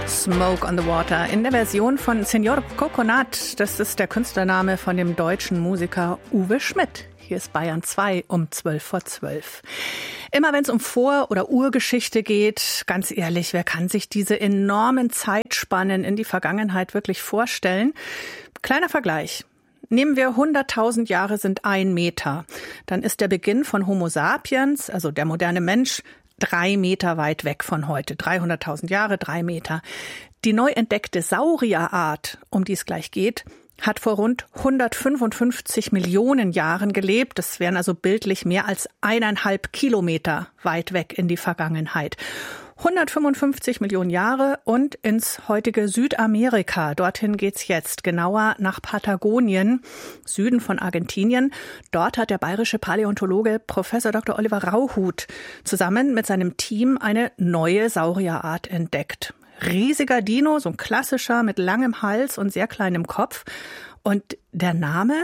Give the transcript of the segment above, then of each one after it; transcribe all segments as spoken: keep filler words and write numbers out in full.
Smoke on the Water in der Version von Señor Coconut. Das ist der Künstlername von dem deutschen Musiker Uwe Schmidt. Hier ist Bayern zwei um zwölf vor zwölf. Immer wenn es um Vor- oder Urgeschichte geht, ganz ehrlich, wer kann sich diese enormen Zeitspannen in die Vergangenheit wirklich vorstellen? Kleiner Vergleich. Nehmen wir hunderttausend Jahre sind ein Meter. Dann ist der Beginn von Homo sapiens, also der moderne Mensch, drei Meter weit weg von heute. dreihunderttausend Jahre, drei Meter. Die neu entdeckte Saurierart, um die es gleich geht, hat vor rund hundertfünfundfünfzig Millionen Jahren gelebt. Das wären also bildlich mehr als eineinhalb Kilometer weit weg in die Vergangenheit. hundertfünfundfünfzig Millionen Jahre und ins heutige Südamerika. Dorthin geht's jetzt, genauer nach Patagonien, Süden von Argentinien. Dort hat der bayerische Paläontologe Professor Doktor Oliver Rauhut zusammen mit seinem Team eine neue Saurierart entdeckt. Riesiger Dino, so ein klassischer mit langem Hals und sehr kleinem Kopf. Und der Name?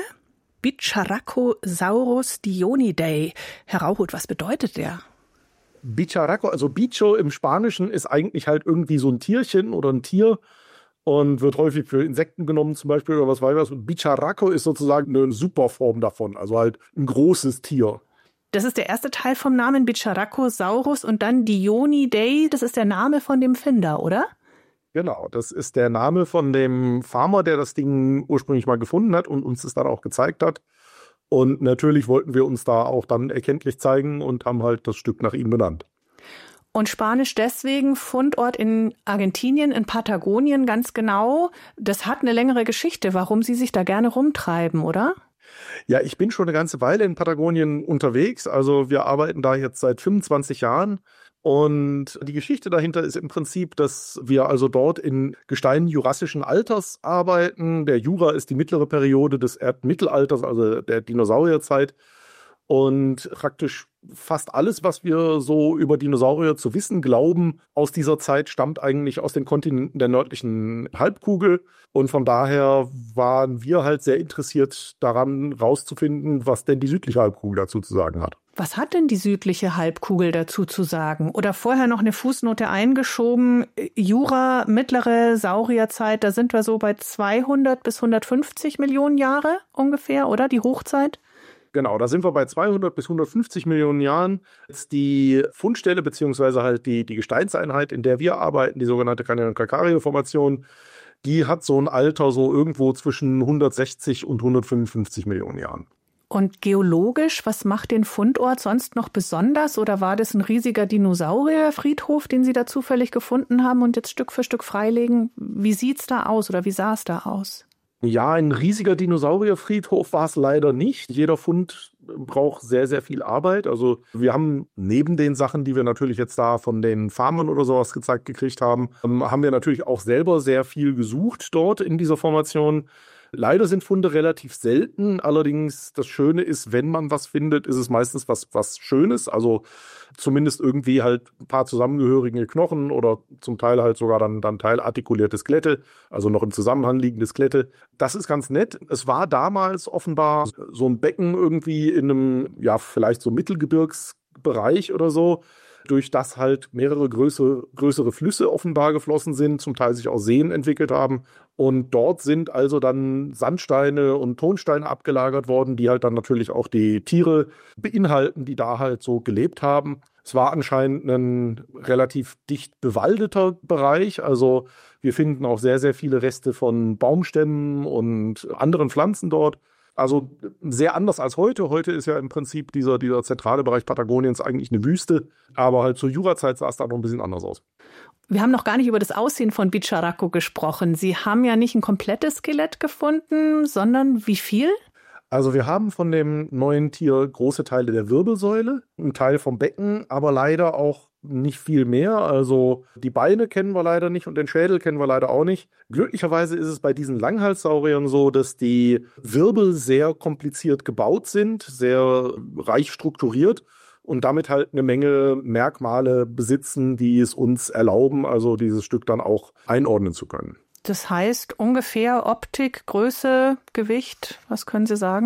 Bicharracosaurus dionidae. Herr Rauhut, was bedeutet der? Bicharraco, also Bicho im Spanischen ist eigentlich halt irgendwie so ein Tierchen oder ein Tier und wird häufig für Insekten genommen zum Beispiel oder was weiß ich was. Und Bicharraco ist sozusagen eine Superform davon, also halt ein großes Tier. Das ist der erste Teil vom Namen Bicharracosaurus und dann Dionidae, das ist der Name von dem Finder, oder? Genau, das ist der Name von dem Farmer, der das Ding ursprünglich mal gefunden hat und uns das dann auch gezeigt hat. Und natürlich wollten wir uns da auch dann erkenntlich zeigen und haben halt das Stück nach ihm benannt. Und Spanisch deswegen, Fundort in Argentinien, in Patagonien ganz genau. Das hat eine längere Geschichte, warum Sie sich da gerne rumtreiben, oder? Ja, ich bin schon eine ganze Weile in Patagonien unterwegs. Also wir arbeiten da jetzt seit fünfundzwanzig Jahren. Und die Geschichte dahinter ist im Prinzip, dass wir also dort in Gesteinen jurassischen Alters arbeiten. Der Jura ist die mittlere Periode des Erdmittelalters, also der Dinosaurierzeit. Und praktisch fast alles, was wir so über Dinosaurier zu wissen glauben, aus dieser Zeit stammt eigentlich aus den Kontinenten der nördlichen Halbkugel. Und von daher waren wir halt sehr interessiert daran, rauszufinden, was denn die südliche Halbkugel dazu zu sagen hat. Was hat denn die südliche Halbkugel dazu zu sagen? Oder vorher noch eine Fußnote eingeschoben, Jura, mittlere Saurierzeit, da sind wir so bei zweihundert bis hundertfünfzig Millionen Jahre ungefähr, oder? Die Hochzeit? Genau, da sind wir bei zweihundert bis hundertfünfzig Millionen Jahren. Jetzt die Fundstelle beziehungsweise halt die, die Gesteinseinheit, in der wir arbeiten, die sogenannte Canyon-Calcario-Formation, die hat so ein Alter so irgendwo zwischen hundertsechzig und hundertfünfundfünfzig Millionen Jahren. Und geologisch, was macht den Fundort sonst noch besonders? Oder war das ein riesiger Dinosaurierfriedhof, den Sie da zufällig gefunden haben und jetzt Stück für Stück freilegen? Wie sieht's da aus oder wie sah es da aus? Ja, ein riesiger Dinosaurierfriedhof war es leider nicht. Jeder Fund braucht sehr, sehr viel Arbeit. Also wir haben neben den Sachen, die wir natürlich jetzt da von den Farmern oder sowas gezeigt gekriegt haben, haben wir natürlich auch selber sehr viel gesucht dort in dieser Formation. Leider sind Funde relativ selten. Allerdings das Schöne ist, wenn man was findet, ist es meistens was, was Schönes. Also zumindest irgendwie halt ein paar zusammengehörige Knochen oder zum Teil halt sogar dann, dann teilartikulierte Skelette, also noch im Zusammenhang liegende Skelette. Das ist ganz nett. Es war damals offenbar so ein Becken irgendwie in einem, ja, vielleicht so Mittelgebirgsbereich oder so, durch das halt mehrere größere, größere Flüsse offenbar geflossen sind, zum Teil sich auch Seen entwickelt haben. Und dort sind also dann Sandsteine und Tonsteine abgelagert worden, die halt dann natürlich auch die Tiere beinhalten, die da halt so gelebt haben. Es war anscheinend ein relativ dicht bewaldeter Bereich. Also wir finden auch sehr, sehr viele Reste von Baumstämmen und anderen Pflanzen dort. Also sehr anders als heute. Heute ist ja im Prinzip dieser, dieser zentrale Bereich Patagoniens eigentlich eine Wüste. Aber halt zur Jurazeit sah es da noch ein bisschen anders aus. Wir haben noch gar nicht über das Aussehen von Bicharraco gesprochen. Sie haben ja nicht ein komplettes Skelett gefunden, sondern wie viel? Also wir haben von dem neuen Tier große Teile der Wirbelsäule, einen Teil vom Becken, aber leider auch nicht viel mehr. Also die Beine kennen wir leider nicht und den Schädel kennen wir leider auch nicht. Glücklicherweise ist es bei diesen Langhalssauriern so, dass die Wirbel sehr kompliziert gebaut sind, sehr reich strukturiert und damit halt eine Menge Merkmale besitzen, die es uns erlauben, also dieses Stück dann auch einordnen zu können. Das heißt ungefähr Optik, Größe, Gewicht, was können Sie sagen?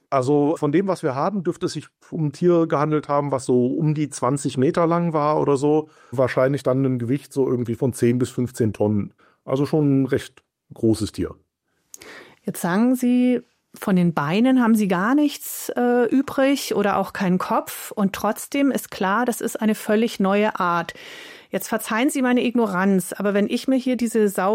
Also von dem, was wir haben, dürfte es sich um ein Tier gehandelt haben, was so um die zwanzig Meter lang war oder so. Wahrscheinlich dann ein Gewicht so irgendwie von zehn bis fünfzehn Tonnen. Also schon ein recht großes Tier. Jetzt sagen Sie, von den Beinen haben Sie gar nichts äh, übrig oder auch keinen Kopf. Und trotzdem ist klar, das ist eine völlig neue Art. Jetzt verzeihen Sie meine Ignoranz, aber wenn ich mir hier diese Sau